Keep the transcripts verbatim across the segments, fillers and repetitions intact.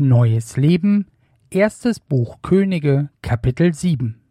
Neues Leben, erstes Buch Könige, Kapitel sieben.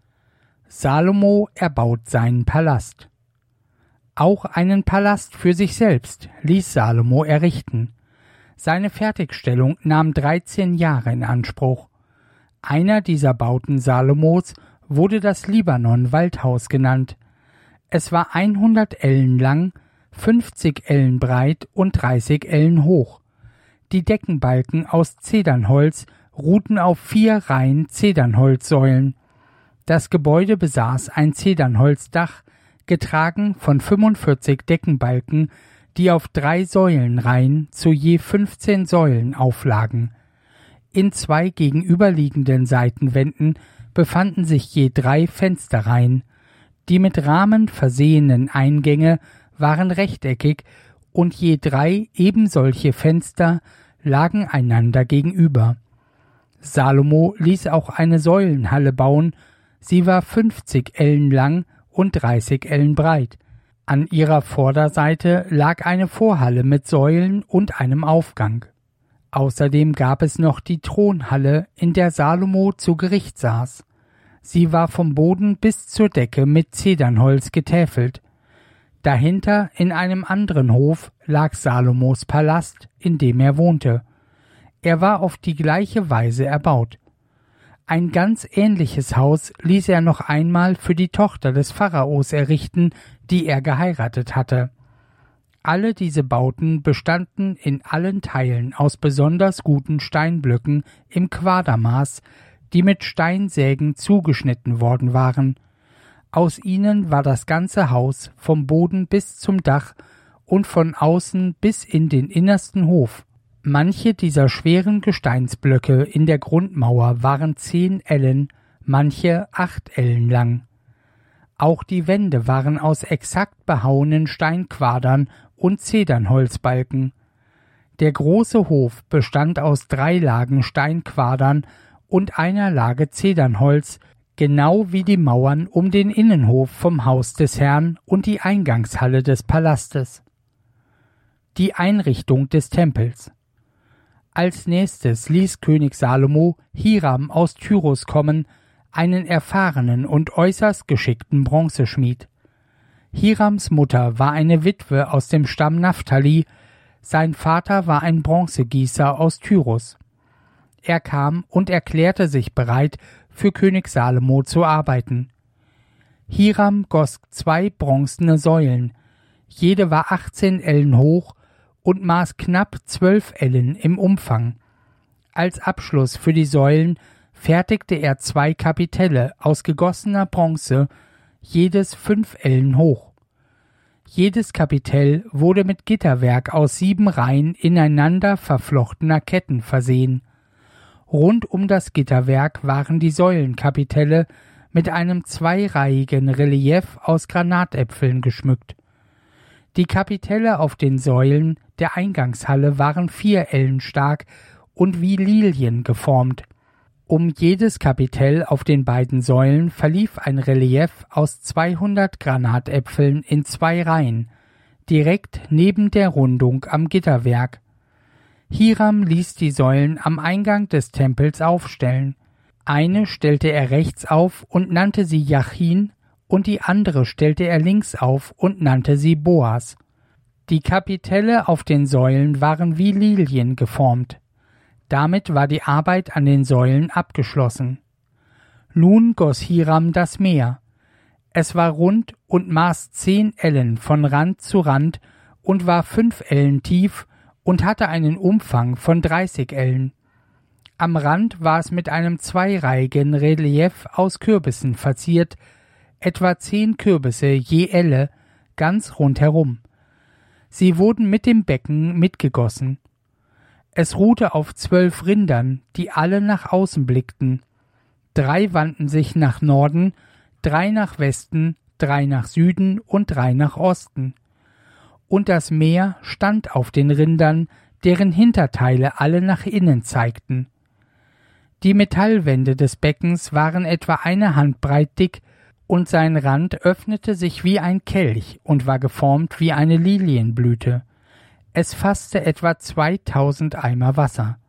Salomo erbaut seinen Palast. Auch einen Palast für sich selbst ließ Salomo errichten. Seine Fertigstellung nahm dreizehn Jahre in Anspruch. Einer dieser Bauten Salomos wurde das Libanon-Waldhaus genannt. Es war hundert Ellen lang, fünfzig Ellen breit und dreißig Ellen hoch. Die Deckenbalken aus Zedernholz ruhten auf vier Reihen Zedernholzsäulen. Das Gebäude besaß ein Zedernholzdach, getragen von fünfundvierzig Deckenbalken, die auf drei Säulenreihen zu je fünfzehn Säulen auflagen. In zwei gegenüberliegenden Seitenwänden befanden sich je drei Fensterreihen. Die mit Rahmen versehenen Eingänge waren rechteckig und je drei ebensolche Fenster lagen einander gegenüber. Salomo ließ auch eine Säulenhalle bauen, sie war fünfzig Ellen lang und dreißig Ellen breit. An ihrer Vorderseite lag eine Vorhalle mit Säulen und einem Aufgang. Außerdem gab es noch die Thronhalle, in der Salomo zu Gericht saß. Sie war vom Boden bis zur Decke mit Zedernholz getäfelt. Dahinter in einem anderen Hof lag Salomos Palast, in dem er wohnte. Er war auf die gleiche Weise erbaut. Ein ganz ähnliches Haus ließ er noch einmal für die Tochter des Pharaos errichten, die er geheiratet hatte. Alle diese Bauten bestanden in allen Teilen aus besonders guten Steinblöcken im Quadermaß, die mit Steinsägen zugeschnitten worden waren. Aus ihnen war das ganze Haus vom Boden bis zum Dach und von außen bis in den innersten Hof. Manche dieser schweren Gesteinsblöcke in der Grundmauer waren zehn Ellen, manche acht Ellen lang. Auch die Wände waren aus exakt behauenen Steinquadern und Zedernholzbalken. Der große Hof bestand aus drei Lagen Steinquadern und einer Lage Zedernholz, genau wie die Mauern um den Innenhof vom Haus des Herrn und die Eingangshalle des Palastes. Die Einrichtung des Tempels. Als nächstes ließ König Salomo Hiram aus Tyrus kommen, einen erfahrenen und äußerst geschickten Bronzeschmied. Hirams Mutter war eine Witwe aus dem Stamm Naphtali, sein Vater war ein Bronzegießer aus Tyrus. Er kam und erklärte sich bereit, für König Salomo zu arbeiten. Hiram goss zwei bronzene Säulen, jede war achtzehn Ellen hoch und maß knapp zwölf Ellen im Umfang. Als Abschluss für die Säulen fertigte er zwei Kapitelle aus gegossener Bronze, jedes fünf Ellen hoch. Jedes Kapitell wurde mit Gitterwerk aus sieben Reihen ineinander verflochtener Ketten versehen. Rund um das Gitterwerk waren die Säulenkapitelle mit einem zweireihigen Relief aus Granatäpfeln geschmückt. Die Kapitelle auf den Säulen der Eingangshalle waren vier Ellen stark und wie Lilien geformt. Um jedes Kapitell auf den beiden Säulen verlief ein Relief aus zweihundert Granatäpfeln in zwei Reihen, direkt neben der Rundung am Gitterwerk. Hiram ließ die Säulen am Eingang des Tempels aufstellen. Eine stellte er rechts auf und nannte sie Jachin, und die andere stellte er links auf und nannte sie Boas. Die Kapitelle auf den Säulen waren wie Lilien geformt. Damit war die Arbeit an den Säulen abgeschlossen. Nun goss Hiram das Meer. Es war rund und maß zehn Ellen von Rand zu Rand und war fünf Ellen tief und hatte einen Umfang von dreißig Ellen. Am Rand war es mit einem zweireihigen Relief aus Kürbissen verziert, etwa zehn Kürbisse je Elle, ganz rundherum. Sie wurden mit dem Becken mitgegossen. Es ruhte auf zwölf Rindern, die alle nach außen blickten. Drei wandten sich nach Norden, drei nach Westen, drei nach Süden und drei nach Osten. Und das Meer stand auf den Rindern, deren Hinterteile alle nach innen zeigten. Die Metallwände des Beckens waren etwa eine Handbreit dick, und sein Rand öffnete sich wie ein Kelch und war geformt wie eine Lilienblüte. Es fasste etwa zweitausend Eimer Wasser.